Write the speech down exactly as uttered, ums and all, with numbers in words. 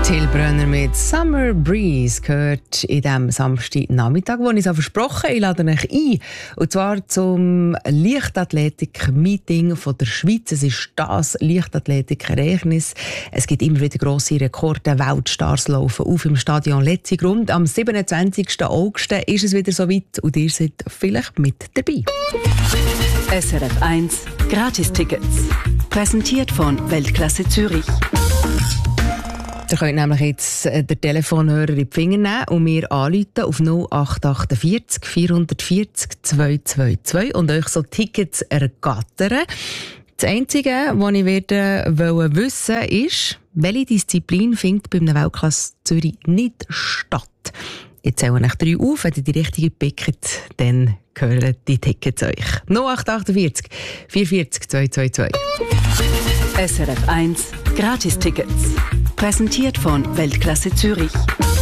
Till Brönner mit Summer Breeze gehört in diesem Samstagnachmittag, wo ich es auch versprochen habe. Ich lade euch ein. Und zwar zum Leichtathletik-Meeting von der Schweiz. Es ist das Leichtathletik-Ereignis. Es gibt immer wieder grosse Rekorde. Weltstars laufen auf im Stadion Letzigrund. Am siebenundzwanzigsten August ist es wieder soweit und ihr seid vielleicht mit dabei. S R F eins Gratis-Tickets. Präsentiert von Weltklasse Zürich. Ihr könnt nämlich jetzt den Telefonhörer in die Finger nehmen und mir anrufen auf null acht vier acht vier vier null zwei zwei zwei und euch so Tickets ergattern. Das Einzige, was ich werde wollen wissen, ist, welche Disziplin findet bei einem Weltklasse Zürich nicht statt. Jetzt zählen wir drei auf, wenn ihr die richtige pickt, dann gehören die Tickets euch. null acht vier acht vier vier zwei zwei zwei. S R F eins Gratis-Tickets. Präsentiert von Weltklasse Zürich.